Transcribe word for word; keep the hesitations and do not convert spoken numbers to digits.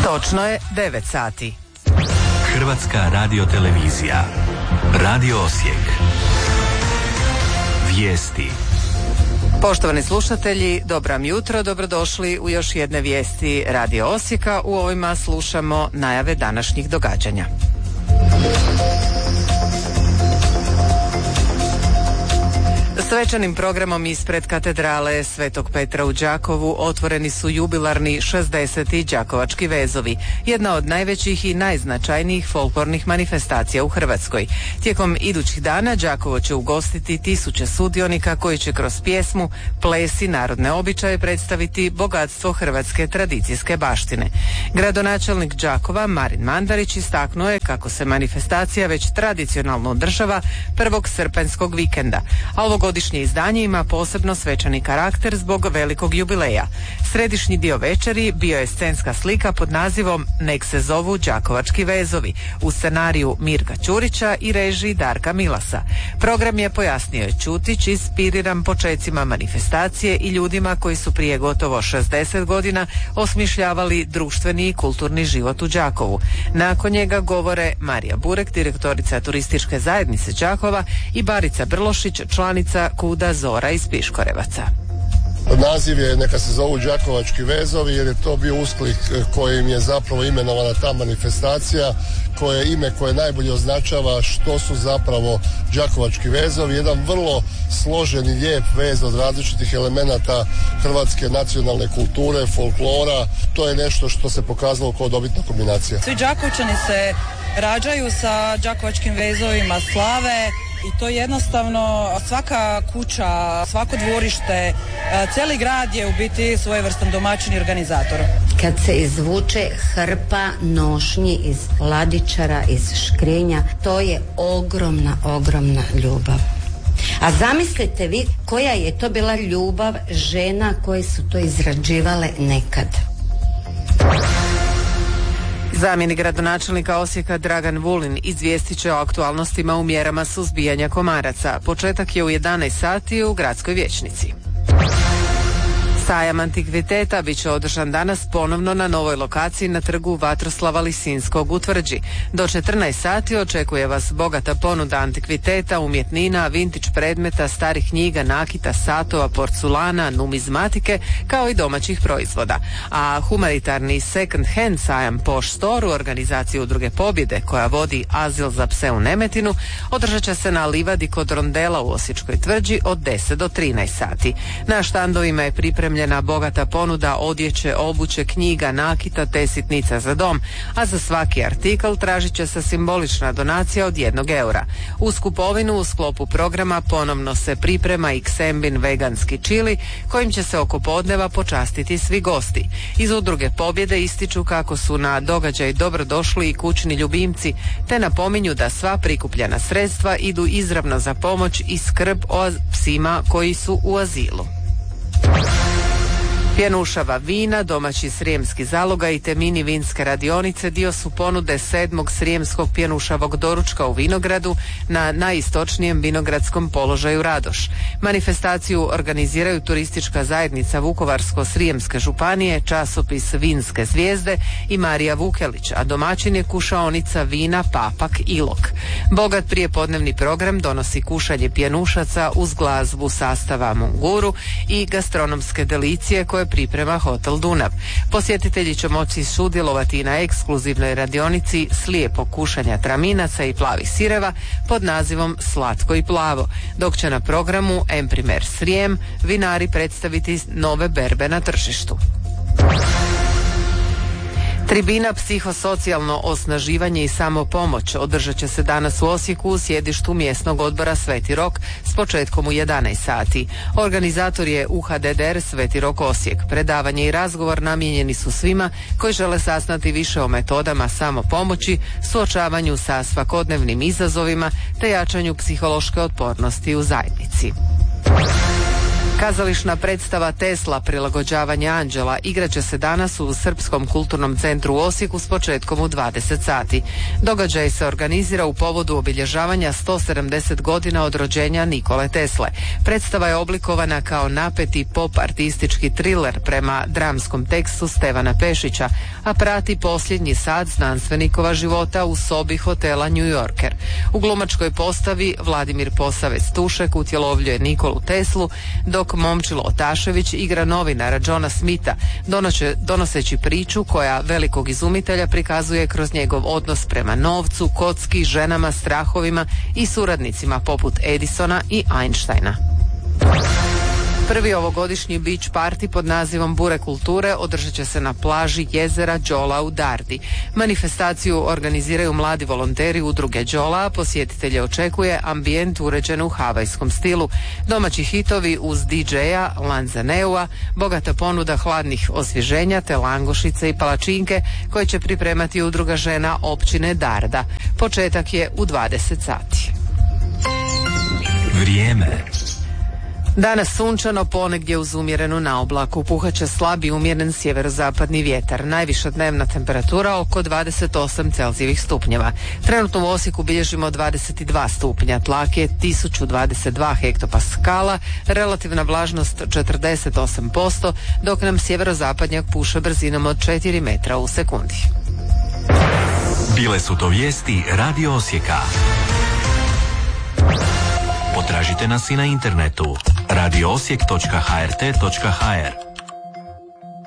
Točno je devet sati. Hrvatska radiotelevizija. Radio Osijek. Vijesti. Poštovani slušatelji, dobro vam jutro, dobrodošli u još jedne vijesti Radio Osijeka. U ovima slušamo najave današnjih događanja. Svečanim programom ispred katedrale Svetog Petra u Đakovu otvoreni su jubilarni šezdeseti Đakovački vezovi, jedna od najvećih i najznačajnijih folklornih manifestacija u Hrvatskoj. Tijekom idućih dana Đakovo će ugostiti tisuće sudionika koji će kroz pjesmu, ples i narodne običaje predstaviti bogatstvo hrvatske tradicijske baštine. Gradonačelnik Đakova Marin Mandarić istaknuo je kako se manifestacija već tradicionalno održava prvog srpanjskog vikenda, a ovogodišnje izdanje ima posebno svečani karakter zbog velikog jubileja. Središnji dio večeri bio je scenska slika pod nazivom Nek se zovu Đakovački vezovi u scenariju Mirka Ćurića i režiji Darka Milasa. Program je, pojasnio je Ćutić, inspiriran počecima manifestacije i ljudima koji su prije gotovo šezdeset godina osmišljavali društveni i kulturni život u Đakovu. Nakon njega govore Marija Burek, direktorica turističke zajednice Đakova, i Barica Brlošić, članica Kuda Zora iz Piškorevaca. Naziv je Neka se zovu Đakovački vezovi jer je to bio usklik kojim je zapravo imenovana ta manifestacija, koje ime koje najbolje označava što su zapravo Đakovački vezovi, jedan vrlo složen i lijep vez od različitih elemenata hrvatske nacionalne kulture, folklora. To je nešto što se pokazalo kao dobitna kombinacija. Svi Đakovčani se rađaju sa Đakovačkim vezovima slave. I to jednostavno svaka kuća, svako dvorište, cijeli grad je u biti svojevrstan domaćin i organizator. Kad se izvuče hrpa nošnji iz ladičara, iz škrinja, to je ogromna, ogromna ljubav. A zamislite vi koja je to bila ljubav žena koje su to izrađivale nekad. Zamjenik gradonačelnika Osijeka Dragan Vulin izvijestit će o aktualnostima u mjerama suzbijanja komaraca. Početak je u jedanaest sati u gradskoj vijećnici. Sajam antikviteta bit će održan danas ponovno na novoj lokaciji na trgu Vatroslava Lisinskog u Tvrđi. Do četrnaest sati očekuje vas bogata ponuda antikviteta, umjetnina, vintage predmeta, starih knjiga, nakita, satova, porculana, numizmatike, kao i domaćih proizvoda. A humanitarni second hand sajam Poš Store u organizaciji Udruge Pobjede, koja vodi Azil za pse u Nemetinu, održat će se na livadi kod Rondela u Osječkoj Tvrđi od deset do trinaest sati. Na štandovima je pripremljena bogata ponuda odjeće, obuće, knjiga, nakita te sitnica za dom, a za svaki artikl tražit će se simbolična donacija od jednog eura. Uz kupovinu u sklopu programa ponovno se priprema i ksembin veganski čili, kojim će se oko podneva počastiti svi gosti. Iz Udruge Pobjede ističu kako su na događaj dobrodošli i kućni ljubimci, te napominju da sva prikupljena sredstva idu izravno za pomoć i skrb o psima koji su u azilu. Pjenušava vina, domaći srijemski zalogaj te mini vinske radionice dio su ponude sedmog srijemskog pjenušavog doručka u Vinogradu na najistočnijem vinogradskom položaju Radoš. Manifestaciju organiziraju turistička zajednica Vukovarsko-srijemske županije, časopis Vinske zvijezde i Marija Vukelić, a domaćin je kušaonica vina Papak Ilok. Bogat prijepodnevni program donosi kušanje pjenušaca uz glazbu sastava Munguru i gastronomske delicije koje priprema Hotel Dunav. Posjetitelji će moći sudjelovati na ekskluzivnoj radionici slijepog kušanja traminaca i plavih sireva pod nazivom Slatko i plavo, dok će na programu Emprimer Srijem vinari predstaviti nove berbe na tržištu. Tribina psihosocijalno osnaživanje i samopomoć održat će se danas u Osijeku u sjedištu mjesnog odbora Sveti Rok s početkom u jedanaest sati. Organizator je U H D D R Sveti Rok Osijek. Predavanje i razgovor namijenjeni su svima koji žele saznati više o metodama samopomoći, suočavanju sa svakodnevnim izazovima te jačanju psihološke otpornosti u zajednici. Kazališna predstava Tesla prilagođavanje anđela igraće se danas u Srpskom kulturnom centru u Osijeku s početkom u dvadeset sati. Događaj se organizira u povodu obilježavanja sto sedamdeset godina od rođenja Nikole Tesle. Predstava je oblikovana kao napeti pop artistički thriller prema dramskom tekstu Stevana Pešića, a prati posljednji sat znanstvenikova života u sobi hotela New Yorker. U glumačkoj postavi Vladimir Posavec Tušek utjelovljuje Nikolu Teslu, dok Momčilo Otašević igra novinara Johna Smitha, donoće, donoseći priču koja velikog izumitelja prikazuje kroz njegov odnos prema novcu, kocki, ženama, strahovima i suradnicima poput Edisona i Einsteina. Prvi ovogodišnji beach party pod nazivom Bure kulture održat će se na plaži jezera Đola u Dardi. Manifestaciju organiziraju mladi volonteri udruge Đola, a posjetitelje očekuje ambijent uređen u havajskom stilu, domaći hitovi uz di džeja Lanzaneua, bogata ponuda hladnih osvježenja te langošice i palačinke koje će pripremati udruga žena općine Darda. Početak je u dvadeset sati. Vrijeme. Danas sunčano, ponegdje uz umjerenu naoblaku. Puhaće slab i umjeren sjeverozapadni vjetar. Najviša dnevna temperatura oko dvadeset osam Celzijevih stupnjeva. Trenutno u Osijeku bilježimo dvadeset dva stupnja, tlak je tisuću dvadeset dva hektopaskala, relativna vlažnost četrdeset osam posto, dok nam sjeverozapadnjak puše brzinom od četiri metra u sekundi. Bile su to vijesti Radio Osijeka. Potražite nas i na internetu radio osijek točka h r t točka h r.